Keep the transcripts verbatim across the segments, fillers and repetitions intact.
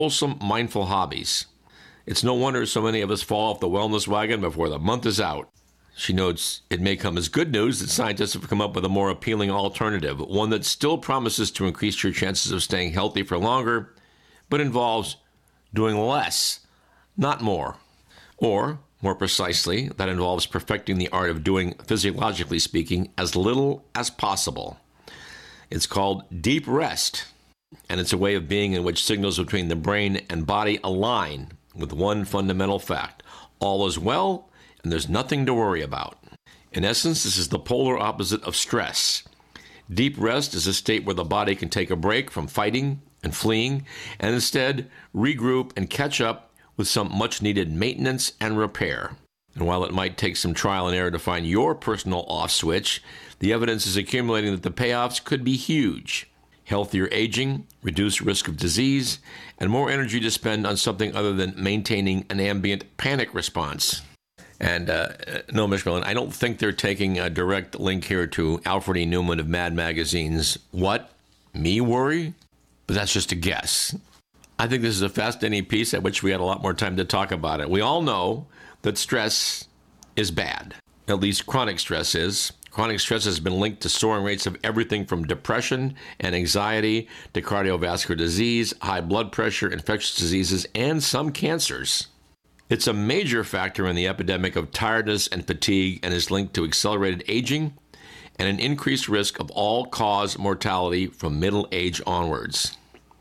wholesome, mindful hobbies. It's no wonder so many of us fall off the wellness wagon before the month is out. She notes it may come as good news that scientists have come up with a more appealing alternative, one that still promises to increase your chances of staying healthy for longer, but involves doing less, not more. Or, more precisely, that involves perfecting the art of doing, physiologically speaking, as little as possible. It's called deep rest, and it's a way of being in which signals between the brain and body align with one fundamental fact: all is well, and there's nothing to worry about. In essence, this is the polar opposite of stress. Deep rest is a state where the body can take a break from fighting and fleeing, and instead regroup and catch up with some much-needed maintenance and repair. And while it might take some trial and error to find your personal off switch, the evidence is accumulating that the payoffs could be huge. Healthier aging, reduced risk of disease, and more energy to spend on something other than maintaining an ambient panic response. And uh, no, Mister Millen, I don't think they're taking a direct link here to Alfred E. Newman of Mad Magazine's What? Me Worry? But that's just a guess. I think this is a fascinating piece at which we had a lot more time to talk about it. We all know that stress is bad. At least chronic stress is. Chronic stress has been linked to soaring rates of everything from depression and anxiety to cardiovascular disease, high blood pressure, infectious diseases, and some cancers. It's a major factor in the epidemic of tiredness and fatigue and is linked to accelerated aging and an increased risk of all-cause mortality from middle age onwards.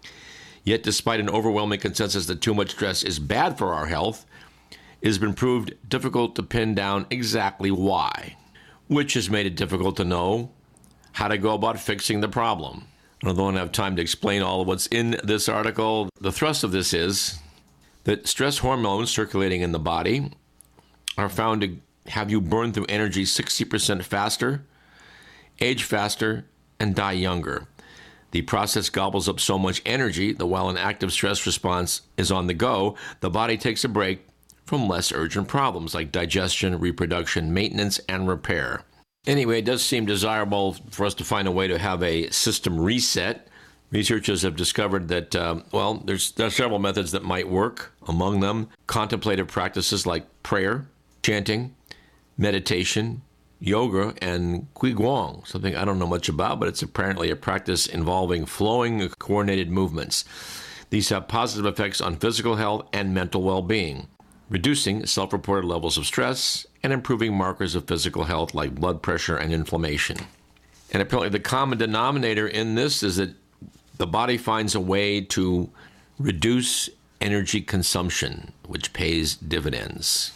Yet, despite an overwhelming consensus that too much stress is bad for our health, it has been proved difficult to pin down exactly why, which has made it difficult to know how to go about fixing the problem. I don't have time to explain all of what's in this article. The thrust of this is that stress hormones circulating in the body are found to have you burn through energy sixty percent faster, age faster, and die younger. The process gobbles up so much energy that while an active stress response is on the go, the body takes a break from less urgent problems like digestion, reproduction, maintenance, and repair. Anyway, it does seem desirable for us to find a way to have a system reset. Researchers have discovered that, um, well, there's, there are several methods that might work. Among them, contemplative practices like prayer, chanting, meditation, yoga, and qigong, something I don't know much about, but it's apparently a practice involving flowing, coordinated movements. These have positive effects on physical health and mental well-being, reducing self-reported levels of stress and improving markers of physical health like blood pressure and inflammation. And apparently the common denominator in this is that the body finds a way to reduce energy consumption, which pays dividends.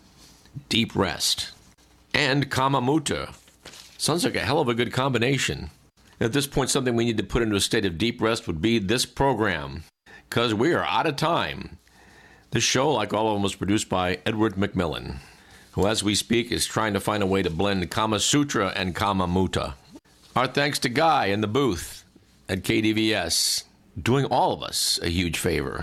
Deep rest. And Kama Mudra. Sounds like a hell of a good combination. At this point, something we need to put into a state of deep rest would be this program, because we are out of time. This show, like all of them, was produced by Edward McMillan, who, as we speak, is trying to find a way to blend Kama Sutra and Kama Mudra. Our thanks to Guy in the booth at K D V S, doing all of us a huge favor.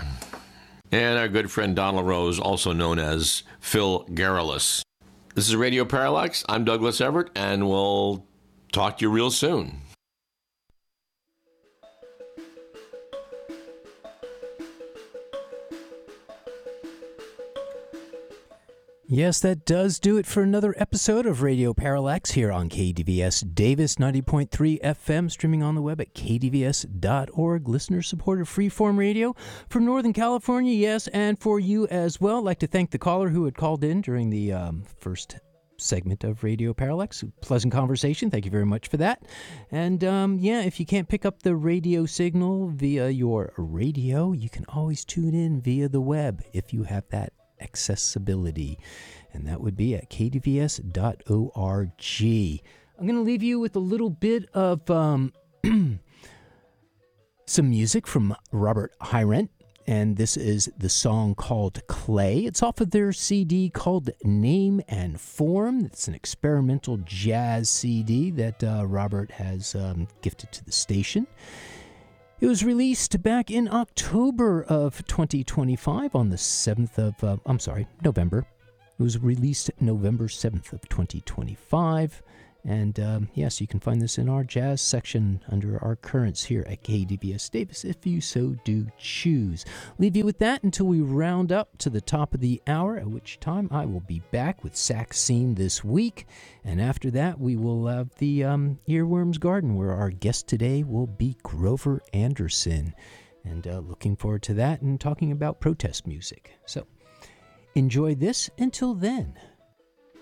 And our good friend Donald Rose, also known as Phil Garrulus. This is Radio Parallax. I'm Douglas Everett, and we'll talk to you real soon. Yes, that does do it for another episode of Radio Parallax here on K D V S Davis ninety point three F M, streaming on the web at k d v s dot org. Listener-supported freeform radio for Northern California, yes, and for you as well. I'd like to thank the caller who had called in during the um, first segment of Radio Parallax. Pleasant conversation. Thank you very much for that. And um, yeah, if you can't pick up the radio signal via your radio, you can always tune in via the web if you have that accessibility, and that would be at k d v s dot org. I'm going to leave you with a little bit of um, some music from Robert Hyrent, and this is the song called Clay. It's off of their C D called Name and Form. It's an experimental jazz C D that uh, Robert has um, gifted to the station. It was released back in October of twenty twenty-five on the seventh of, uh, I'm sorry, November. It was released November seventh of twenty twenty-five. And um, yes, you can find this in our jazz section under our currents here at K D V S Davis if you so do choose. Leave you with that until we round up to the top of the hour, at which time I will be back with Sax Scene this week. And after that, we will have the um, Earworms Garden, where our guest today will be Grover Anderson. And uh, looking forward to that and talking about protest music. So enjoy this until then.